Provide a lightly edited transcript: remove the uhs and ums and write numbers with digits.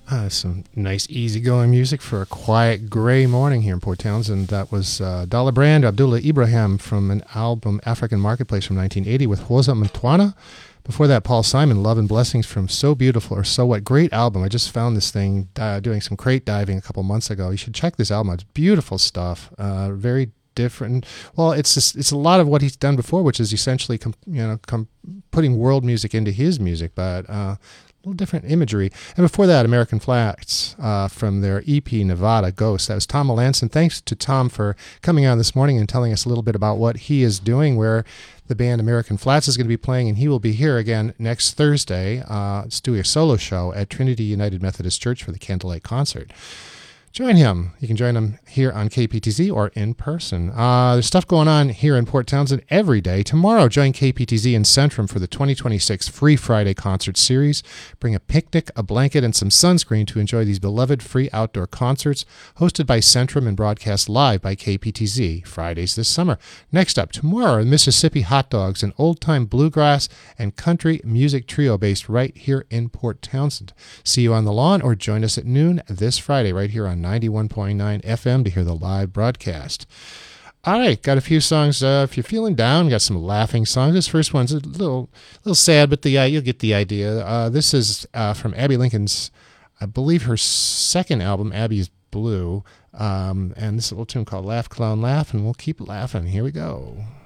Some nice, easygoing music for a quiet, gray morning here in Port Townsend. That was Dalla Brand, Abdullah Ibrahim from an album, African Marketplace from 1980 with Hoza Mtwana. Before that, Paul Simon, Love and Blessings from So Beautiful or So What. Great album. I just found this thing doing some crate diving a couple months ago. You should check this album out. It's beautiful stuff. Very different. Well, it's a lot of what he's done before, which is essentially putting world music into his music, but a little different imagery. And before that, American Flats from their EP Nevada Ghost. That was Tom Melanson. Thanks to Tom for coming on this morning and telling us a little bit about what he is doing, where the band American Flats is going to be playing, and he will be here again next Thursday. It's doing a solo show at Trinity United Methodist Church for the Candlelight Concert. Join him. You can join him here on KPTZ or in person. There's stuff going on here in Port Townsend every day. Tomorrow, join KPTZ in Centrum for the 2026 Free Friday Concert Series. Bring a picnic, a blanket, and some sunscreen to enjoy these beloved free outdoor concerts hosted by Centrum and broadcast live by KPTZ Fridays this summer. Next up, tomorrow, Mississippi Hot Dogs, an old-time bluegrass and country music trio based right here in Port Townsend. See you on the lawn or join us at noon this Friday right here on 91.9 FM to hear the live broadcast. All right, got a few songs. If you're feeling down, got some laughing songs. This first one's a little sad, but you'll get the idea. This is from Abby Lincoln's, I believe, her second album, Abby's Blue, and this little tune called Laugh Clown Laugh, and we'll keep laughing. Here we go.